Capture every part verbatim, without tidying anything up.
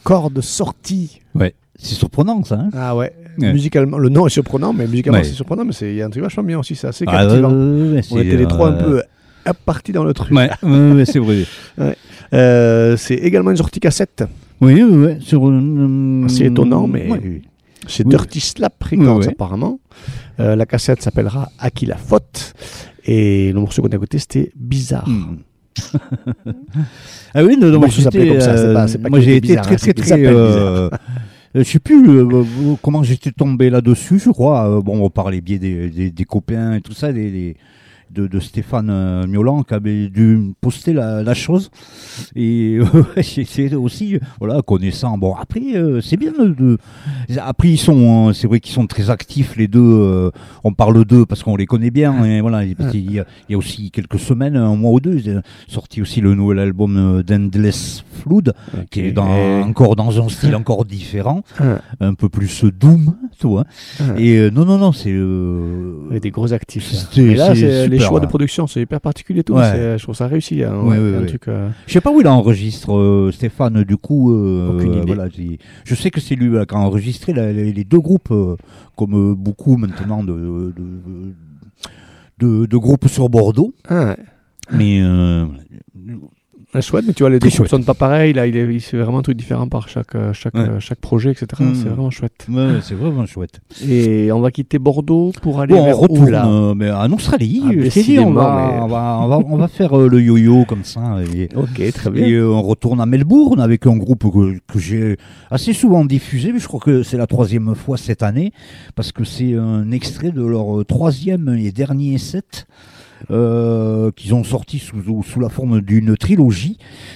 cordes sorties. Ouais, c'est surprenant ça. Hein Ah ouais. ouais, musicalement, le nom est surprenant, mais musicalement ouais. c'est surprenant, mais il y a un truc vachement bien aussi, c'est assez Ah, captivant. euh, ouais, On était les trois un peu hop, partis dans le truc. Ouais, ouais, ouais, c'est vrai. Ouais. Euh, c'est également une sortie cassette. Oui, oui, oui. Sur, euh, C'est étonnant, mais ouais. c'est Oui. Dirty Slap Records Ouais, ouais. apparemment. Euh, la cassette s'appellera À qui la faute. Et le morceau qu'on a écouté, c'était Bizarre. Hmm. Ah oui, non, Le moi, morceau s'appelait j'étais, comme ça, c'est euh, pas- c'est pas moi qu'il j'ai était été bizarre, très hein, très c'est qu'il très. s'appelle Euh, euh, je sais plus euh, comment j'étais tombé là-dessus, je crois. Euh, bon, par les biais des, des, des copains et tout ça, des, des- de, de Stéphane euh, Miolan qui avait dû poster la, la chose. Et euh, c'est aussi, voilà, connaissant. Bon, après, euh, c'est bien de, de- Après, ils sont, euh, c'est vrai qu'ils sont très actifs, les deux. Euh, on parle d'eux parce qu'on les connaît bien. Et voilà, il y, a, il y a aussi quelques semaines, un mois ou deux, ils ont sorti aussi le nouvel album euh, d'Endless Flood, Okay. qui est dans, encore dans un style encore différent, Ah. un peu plus doom, tu vois. Ah. Et euh, non, non, non, c'est. Euh, Avec des gros actifs. Là. C'est- Mais là, c'est c'est- les super, choix ouais. de production, c'est hyper particulier et tout. Ouais. C'est- Je trouve ça réussi. Hein, Ouais, ouais, ouais, un ouais. truc. Euh... Je sais pas où il enregistre, euh, Stéphane, du coup. Euh, Aucune idée. Voilà, j'ai- je sais que c'est lui euh, qui a enregistré la- les, les deux groupes, euh, comme euh, beaucoup maintenant de, de, de, de groupes sur Bordeaux. Ah, ouais. Mais euh, Ouais, chouette, mais tu vois, les deux C'est groupes chouette. sont pas pareils. Là, il, est, il fait vraiment un truc différent par chaque, euh, chaque, Ouais. euh, chaque projet, et cetera. Mmh. C'est vraiment chouette. ouais, ouais, c'est vraiment chouette. Et on va quitter Bordeaux pour aller Bon, on vers où retourne là euh, mais en Australie. Ah, je t'ai dit, décidément, on, va, mais- on, va, on, va, on va faire euh, le yo-yo comme ça. Et, Ok, très bien. et euh, on retourne à Melbourne avec un groupe que, que j'ai assez souvent diffusé, mais je crois que c'est la troisième fois cette année, parce que c'est un extrait de leur troisième et dernier set. Euh, qu'ils ont sorti sous, sous la forme d'une trilogie.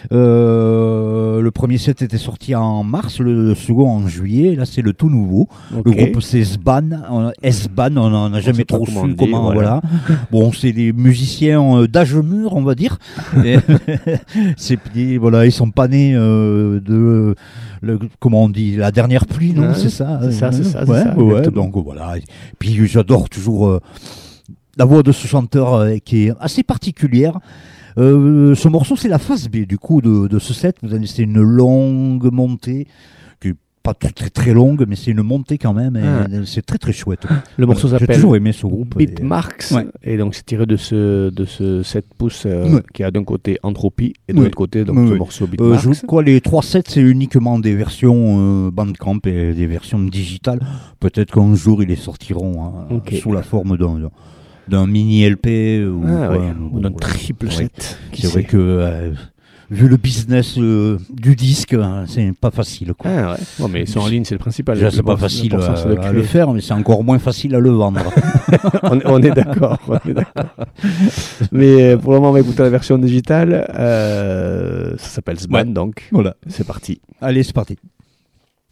Euh, le premier set était sorti en mars, le second en juillet, et là c'est le tout nouveau. Ok. Le groupe c'est S-Ban, on- S-Ban, on n'en a jamais sait pas trop comment su on dit, comment, voilà. voilà. Bon, c'est des musiciens euh, d'âge mûr, on va dire. Et c'est, et voilà, ils sont pas nés euh, de, le, comment on dit, la dernière pluie, non, Ouais, c'est ça. c'est ça, euh, c'est ça, c'est ouais, ça, ouais, exactement. donc voilà. Puis j'adore toujours euh, la voix de ce chanteur euh, qui est assez particulière. Euh, ce morceau, c'est la phase B du coup de, de ce set. Vous allez, c'est une longue montée, qui est pas très très, très longue, mais c'est une montée quand même. Et Ah. c'est très très chouette. Le morceau J'ai s'appelle toujours aimé ce groupe. et- Beatmarks. Ouais. Et donc, c'est tiré de ce, de ce sept pouces euh, Ouais. qui a d'un côté Entropie et de Ouais. l'autre côté donc, Ouais, ce ouais. morceau Euh, Beatmarks. je crois les trois sets c'est uniquement des versions euh, Bandcamp et des versions digitales. Peut-être qu'un jour ils les sortiront hein, Ok. sous la forme d'un, d'un mini L P ou, Ah, quoi. ouais. Ou d'un Voilà. triple Ouais. set. qui C'est vrai sait. que euh, vu le business euh, du disque, hein, c'est pas facile quoi. Ah ouais. Bon, mais ils sont en ligne, c'est le principal. Déjà, Le c'est pas plus facile important, c'est de à, à créer. le faire, mais c'est encore moins facile à le vendre. on, on est d'accord. on est d'accord. Mais euh, pour le moment, on va écouter la version digitale. Euh, ça s'appelle Sban, Ouais. donc Voilà. c'est parti. Allez, c'est parti.